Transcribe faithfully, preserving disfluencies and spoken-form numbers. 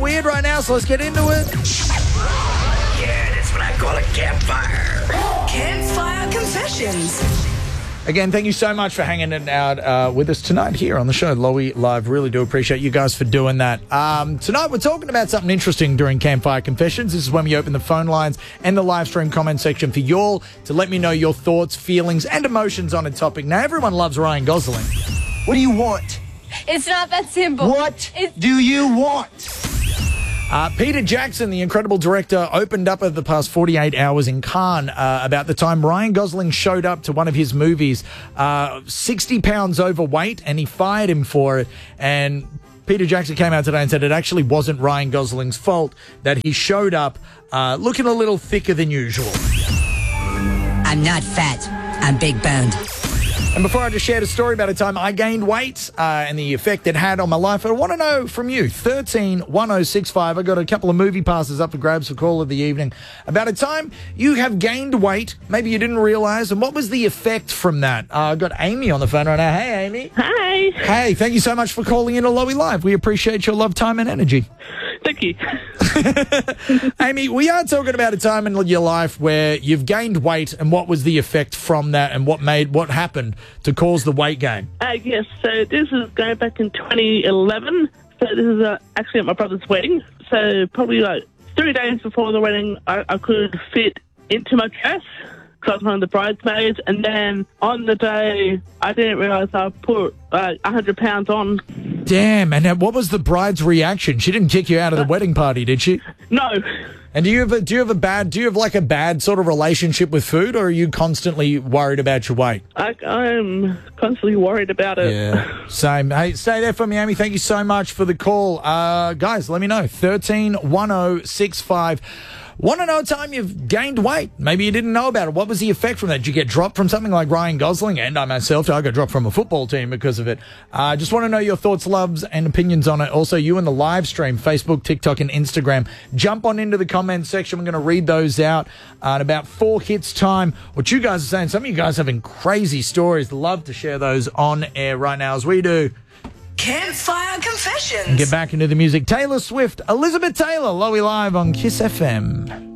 weird right now, so let's get into it. Yeah, that's what I call a campfire. Campfire Confessions. Again, thank you so much for hanging it out uh, with us tonight here on the show, Lowy Live. Really do appreciate you guys for doing that. Um, tonight, we're talking about something interesting during Campfire Confessions. This is when we open the phone lines and the live stream comment section for you all to let me know your thoughts, feelings, and emotions on a topic. Now, everyone loves Ryan Gosling. What do you want? It's not that simple. What It's- do you want? Uh, Peter Jackson, the incredible director, opened up over the past forty-eight hours in Cannes uh, about the time Ryan Gosling showed up to one of his movies, uh, sixty pounds overweight, and he fired him for it. And Peter Jackson came out today and said it actually wasn't Ryan Gosling's fault, that he showed up uh, looking a little thicker than usual. I'm not fat. I'm big boned. And before I just shared a story about a time I gained weight uh, and the effect it had on my life, I want to know from you, thirteen one oh six five. I got a couple of movie passes up for grabs for call of the evening. About a time you have gained weight, maybe you didn't realise, and what was the effect from that? Uh, I got Amy on the phone right now. Hey, Amy. Hi. Hey, thank you so much for calling in to Lowy Live. We appreciate your love, time, and energy. Thank you. Amy, we are talking about a time in your life where you've gained weight, and what was the effect from that, and what made what happened to cause the weight gain? Uh, yes, so this is going back in twenty eleven. So this is uh, actually at my brother's wedding. So probably like three days before the wedding, I, I couldn't fit into my dress because I was one of the bridesmaids. And then on the day, I didn't realise I put uh, one hundred pounds on. Damn, and uh, what was the bride's reaction? She didn't kick you out of the wedding party, did she? No. And do you have a, do you have a bad, do you have like a bad sort of relationship with food, or are you constantly worried about your weight? I, I'm constantly worried about it. Yeah, same. Hey, stay there for me, Amy. Thank you so much for the call. Uh, guys, let me know. thirteen one oh six five. Want to know a time you've gained weight? Maybe you didn't know about it. What was the effect from that? Did you get dropped from something like Ryan Gosling? And I myself, I got dropped from a football team because of it. I uh, just want to know your thoughts, loves, and opinions on it. Also, you in the live stream, Facebook, TikTok, and Instagram. Jump on into the comments section. We're going to read those out uh, in about four hits time. What you guys are saying, some of you guys having crazy stories. Love to share those on air right now as we do. Campfire Confessions. And get back into the music. Taylor Swift, Elizabeth Taylor, Lowy Live on Kiss F M.